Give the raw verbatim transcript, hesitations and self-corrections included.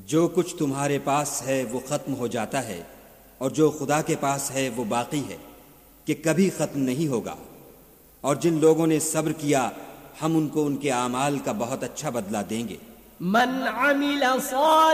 जो कुछ तुम्हारे पास है वो ख़त्म हो जाता है और जो खुदा के पास है वो बाकी है कि कभी ख़त्म नहीं होगा। और जिन लोगों ने सब्र किया हम उनको उनके आमाल का बहुत अच्छा बदला देंगे। मन अमिल